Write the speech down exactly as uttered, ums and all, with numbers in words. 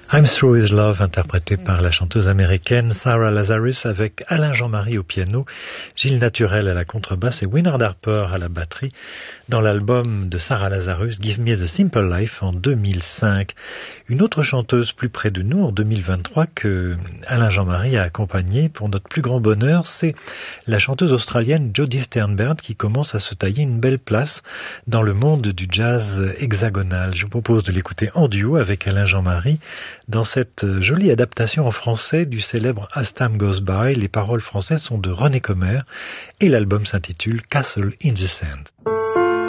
I'm Through With Love, interprété par la chanteuse américaine Sarah Lazarus avec Alain Jean-Marie au piano, Gilles Naturel à la contrebasse et Wynard Harper à la batterie dans l'album de Sarah Lazarus, Give Me the Simple Life en deux mille cinq. Une autre chanteuse plus près de nous en deux mille vingt-trois que Alain Jean-Marie a accompagnée pour notre plus grand bonheur, c'est la chanteuse australienne Jodie Sternberg qui commence à se tailler une belle place dans le monde du jazz hexagonal. Je vous propose de l'écouter en duo avec Alain Jean-Marie dans cette jolie adaptation en français du célèbre As Time Goes By. Les paroles françaises sont de René Comer et l'album s'intitule Castle in the Sand.